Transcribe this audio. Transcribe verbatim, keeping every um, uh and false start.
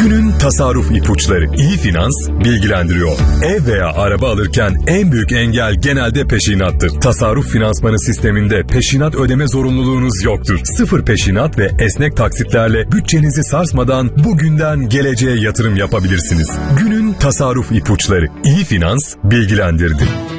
Günün tasarruf ipuçları. İyi Finans bilgilendiriyor. Ev veya araba alırken en büyük engel genelde peşinattır. Tasarruf finansmanı sisteminde peşinat ödeme zorunluluğunuz yoktur. Sıfır peşinat ve esnek taksitlerle bütçenizi sarsmadan bugünden geleceğe yatırım yapabilirsiniz. Günün tasarruf ipuçları. İyi Finans bilgilendirdi.